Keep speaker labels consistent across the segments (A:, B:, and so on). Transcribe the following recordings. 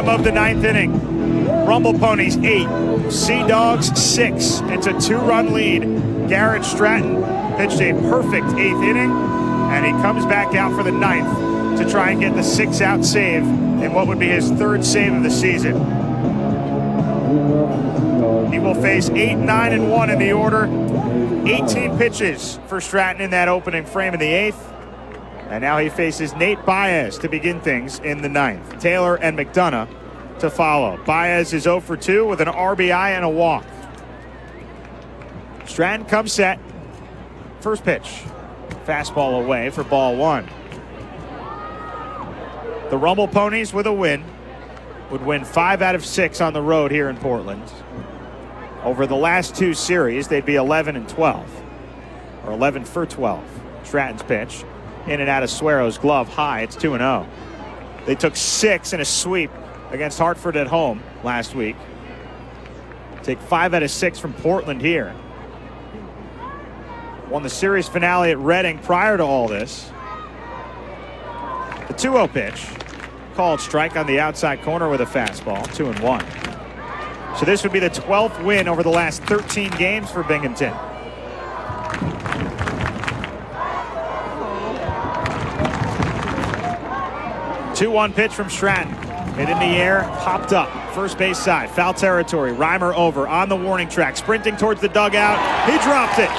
A: of the ninth inning. Rumble Ponies 8, Sea Dogs 6. It's a 2-run lead. Garrett Stratton pitched a perfect 8th inning, and he comes back out for the 9th to try and get the 6-out save in what would be his 3rd save of the season. He will face 8, 9, and 1 in the order. 18 pitches for Stratton in that opening frame in the 8th. And now he faces Nate Baez to begin things in the 9th. Taylor and McDonough to follow. Baez is 0 for 2 with an RBI and a walk. Stratton comes set. First pitch. Fastball away for ball 1. The Rumble Ponies with a win would win 5 out of 6 on the road here in Portland. Over the last 2 series, they'd be 11 and 12. Or 11 for 12. Stratton's pitch. In and out of Suero's glove high. It's 2-0. They took 6 in a sweep against Hartford at home last week. Take 5 out of 6 from Portland here. Won the series finale at Reading prior to all this. The 2-0 pitch. Called strike on the outside corner with a fastball. 2-1. So this would be the 12th win over the last 13 games for Binghamton. 2-1 pitch from Stratton. Hit in the air, popped up. First base side, foul territory. Reimer over on the warning track, sprinting towards the dugout. He dropped it.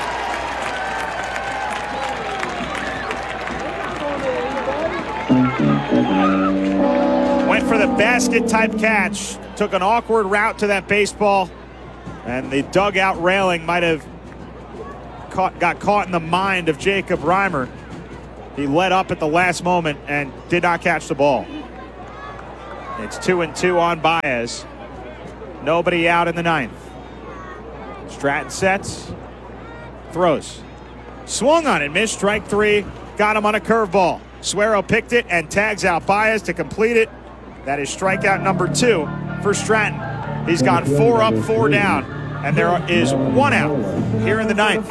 A: Went for the basket type catch. Took an awkward route to that baseball. And the dugout railing might have got caught in the mind of Jacob Reimer. He let up at the last moment and did not catch the ball. It's 2-2 on Baez. Nobody out in the 9th. Stratton sets. Throws. Swung on it. Missed. Strike 3. Got him on a curveball. Suero picked it and tags out Baez to complete it. That is strikeout number 2 for Stratton. He's gone 4 up, 4 down. And there is 1 out here in the 9th.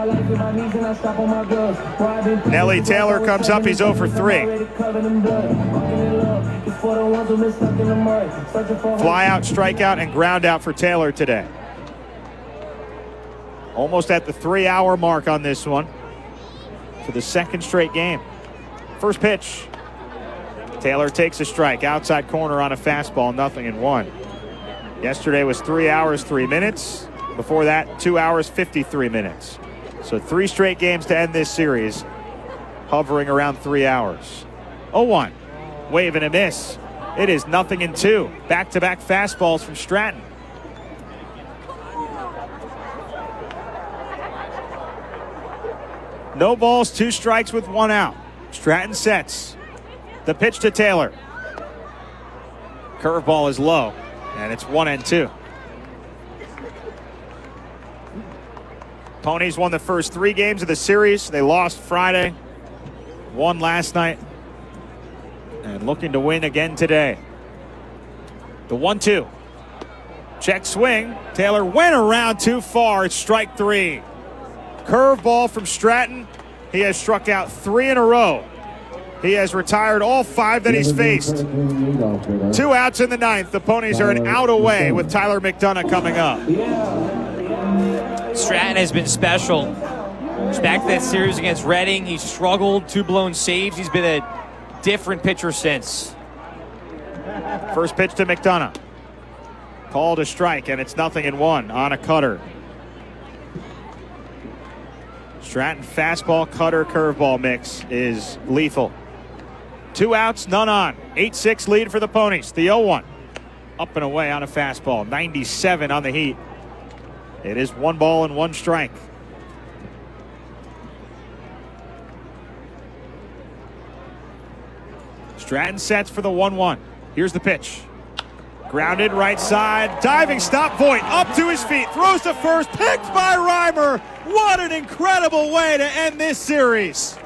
A: Nelly Taylor comes up. He's 0 for 3. Fly out, strikeout, and ground out for Taylor today. Almost at the 3-hour mark on this one for the 2nd straight game. First pitch. Taylor takes a strike. Outside corner on a fastball. 0-1. Yesterday was 3 hours, 3 minutes. Before that, 2 hours, 53 minutes. So 3 straight games to end this series, hovering around 3 hours. 0-1. Wave and a miss. It is 0-2. Back-to-back fastballs from Stratton. No balls, 2 strikes with 1 out. Stratton sets. The pitch to Taylor. Curveball is low, and it's 1-2. Ponies won the first 3 games of the series. They lost Friday, won last night, and looking to win again today. The 1-2. Check swing. Taylor went around too far. It's strike 3. Curveball from Stratton. He has struck out 3 in a row. He has retired all 5 that he's faced. 2 outs in the 9th. The Ponies are an out away with Tyler McDonough coming up.
B: Stratton has been special. Back to that series against Reading, he struggled, 2 blown saves. He's been a different pitcher since.
A: First pitch to McDonough. Called a strike, and it's 0-1 on a cutter. Stratton fastball, cutter, curveball mix is lethal. 2 outs, none on. 8-6 lead for the Ponies. The 0-1. Up and away on a fastball. 97 on the heat. It is 1 ball and 1 strike. Stratton sets for the 1-1. Here's the pitch. Grounded right side. Diving stop. Voit up to his feet. Throws to first. Picked by Reimer. What an incredible way to end this series.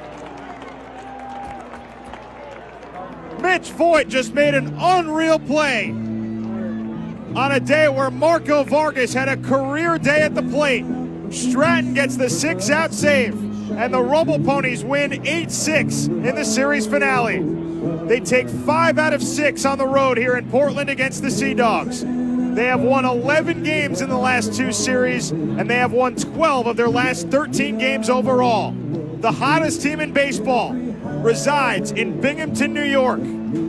A: Mitch Voit just made an unreal play on a day where Marco Vargas had a career day at the plate. Stratton gets the 6-out save, and the Rumble Ponies win 8-6 in the series finale. They take 5 out of 6 on the road here in Portland against the Sea Dogs. They have won 11 games in the last 2 series, and they have won 12 of their last 13 games overall. The hottest team in baseball resides in Binghamton, New York.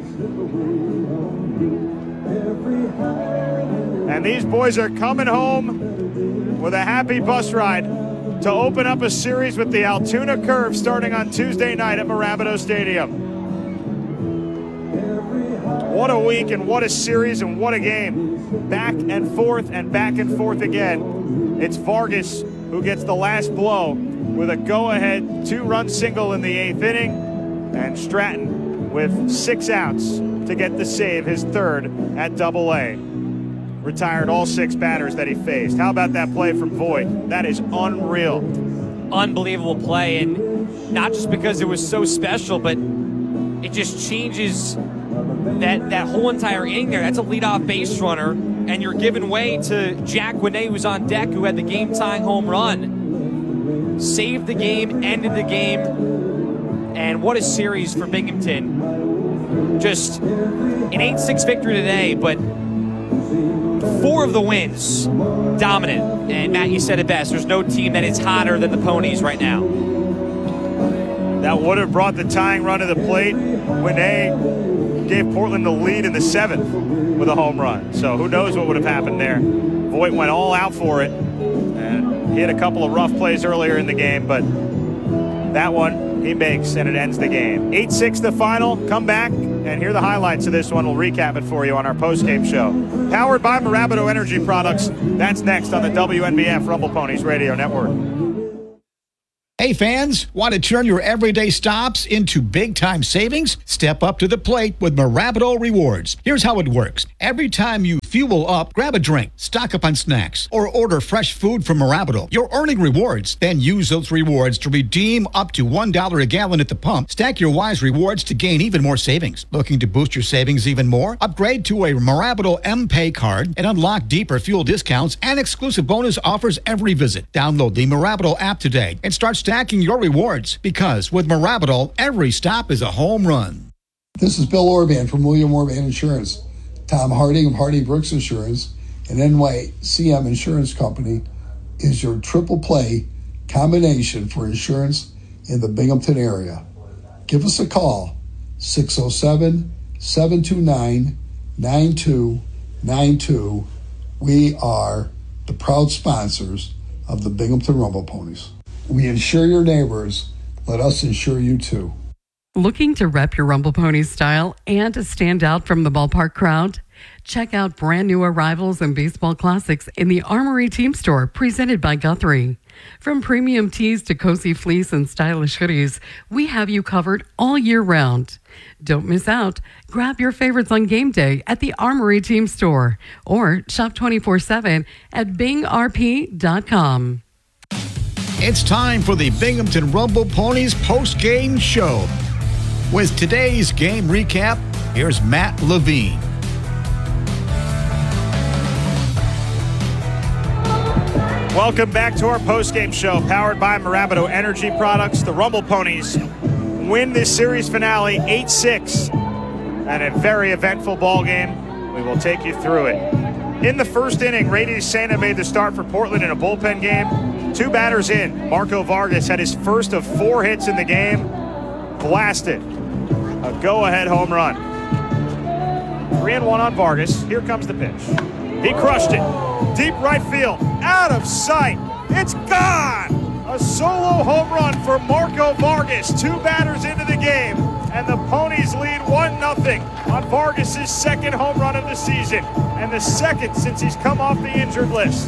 A: And these boys are coming home with a happy bus ride to open up a series with the Altoona Curve starting on Tuesday night at Mirabito Stadium. What a week and what a series and what a game. Back and forth again. It's Vargas who gets the last blow with a go-ahead 2-run single in the 8th inning, and Stratton with 6 outs to get the save, his 3rd at Double-A. Retired all 6 batters that he faced. How about that play from Voit? That is unreal.
B: Unbelievable play, and not just because it was so special, but it just changes that whole entire inning there. That's a leadoff base runner, and you're giving way to Jack Winay, who's on deck, who had the game-tying home run. Saved the game, ended the game, and what a series for Binghamton. Just an 8-6 victory today, but 4 of the wins dominant. And Matt, you said it best. There's no team that is hotter than the Ponies right now.
A: That would have brought the tying run to the plate. Winay gave Portland the lead in the 7th with a home run. So who knows what would have happened there. Voit went all out for it. And he had a couple of rough plays earlier in the game, but that one he makes, and it ends the game. 8-6 the final. Come back and hear the highlights of this one. We'll recap it for you on our post-game show. Powered by Mirabito Energy Products. That's next on the WNBF Rumble Ponies Radio Network.
C: Hey fans, want to turn your everyday stops into big-time savings? Step up to the plate with Mirabito Rewards. Here's how it works. Every time you fuel up, grab a drink, stock up on snacks, or order fresh food from Mirabito, you're earning rewards. Then use those rewards to redeem up to $1 a gallon at the pump. Stack your Wise rewards to gain even more savings. Looking to boost your savings even more? Upgrade to a Mirabito M-Pay card and unlock deeper fuel discounts and exclusive bonus offers every visit. Download the Mirabito app today and start stacking your rewards, because with Mirabito, every stop is a home run.
D: This is Bill Orban from William Orban Insurance. Tom Harding of Hardy Brooks Insurance and NYCM Insurance Company is your triple play combination for insurance in the Binghamton area. Give us a call, 607-729-9292. We are the proud sponsors of the Binghamton Rumble Ponies. We insure your neighbors. Let us insure you too.
E: Looking to rep your Rumble Ponies style and to stand out from the ballpark crowd? Check out brand new arrivals and baseball classics in the Armory Team Store, presented by Guthrie. From premium tees to cozy fleece and stylish hoodies, we have you covered all year round. Don't miss out. Grab your favorites on game day at the Armory Team Store or shop 24/7 at bingrp.com.
C: It's time for the Binghamton Rumble Ponies post-game show. With today's game recap, here's Matt Levine.
A: Welcome back to our post-game show, powered by Mirabito Energy Products. The Rumble Ponies win this series finale 8-6, and a very eventful ball game. We will take you through it. In the first inning, Rady Sena made the start for Portland in a bullpen game. 2 batters in, Marco Vargas had his first of 4 hits in the game. Blasted a go-ahead home run. 3-1 on Vargas. Here comes the pitch. He crushed it. Deep right field. Out of sight. It's gone. A solo home run for Marco Vargas. 2 batters into the game. And the Ponies lead 1-0 on Vargas' second home run of the season. And the second since he's come off the injured list.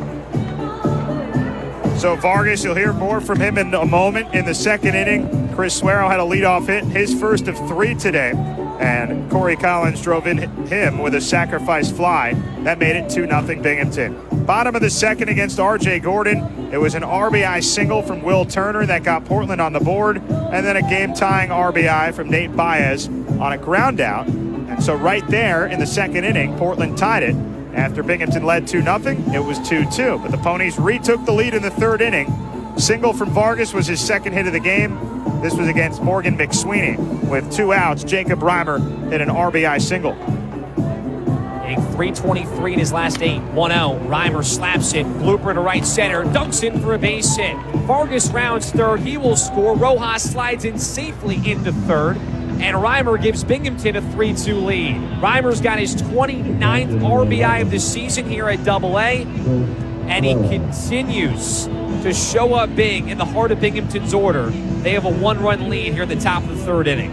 A: So Vargas, you'll hear more from him in a moment. In the second inning, Chris Suero had a leadoff hit, his first of 3 today. And Corey Collins drove in him with a sacrifice fly. That made it 2-0 Binghamton. Bottom of the second against R.J. Gordon. It was an RBI single from Will Turner that got Portland on the board. And then a game-tying RBI from Nate Baez on a ground out. And so right there in the second inning, Portland tied it. After Binghamton led 2-0, it was 2-2. But the Ponies retook the lead in the third inning. Single from Vargas was his second hit of the game. This was against Morgan McSweeney. With 2 outs, Jacob Reimer hit an RBI single.
B: Hitting .323 in his last 8. 1 out. Reimer slaps it. Blooper to right center. Dunks in for a base hit. Vargas rounds third. He will score. Rojas slides in safely into third. And Reimer gives Binghamton a 3-2 lead. Reimer's got his 29th RBI of the season here at AA. And he continues to show up big in the heart of Binghamton's order. They have a 1-run lead here at the top of the third inning.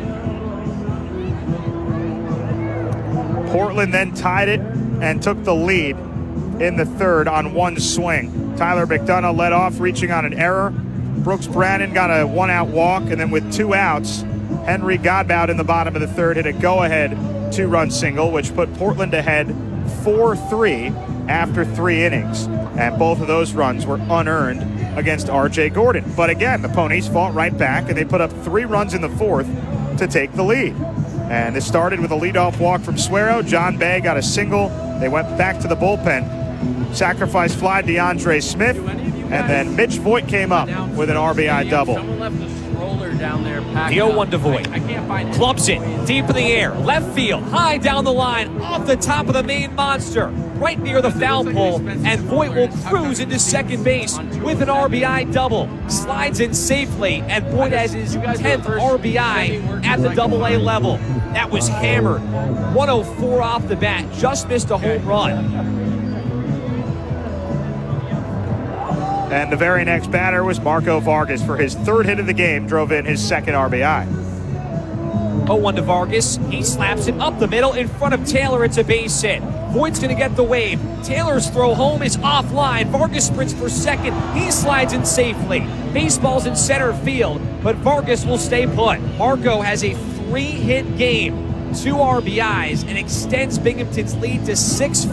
A: Portland then tied it and took the lead in the third on 1 swing. Tyler McDonough led off, reaching on an error. Brooks Brannon got a 1-out walk, and then with 2 outs, Henry Godbout in the bottom of the third hit a go-ahead 2-run single, which put Portland ahead 4-3 after 3 innings. And both of those runs were unearned against R.J. Gordon. But again, the Ponies fought right back, and they put up 3 runs in the fourth to take the lead. And this started with a leadoff walk from Suero. John Bay got a single. They went back to the bullpen. Sacrifice fly DeAndre Smith. And then Mitch Voigt came up with an RBI double.
F: Someone left a stroller down there.
B: The 0-1 to Voigt.
F: I can't find it.
B: Clubs it deep in the air. Left field. High down the line. Off the top of the main monster. Right near the foul pole. And Voigt will cruise into second base with an RBI double. Slides in safely. And Voigt has his 10th RBI at the AA level. That was hammered. 104 off the bat. Just missed a home run.
A: And the very next batter was Marco Vargas for his 3rd hit of the game, drove in his 2nd RBI.
B: 0-1 to Vargas. He slaps it up the middle in front of Taylor. It's a base hit. Voigt's going to get the wave. Taylor's throw home is offline. Vargas sprints for second. He slides in safely. Baseball's in center field, but Vargas will stay put. Marco has a 3-hit game, 2 RBIs, and extends Binghamton's lead to 6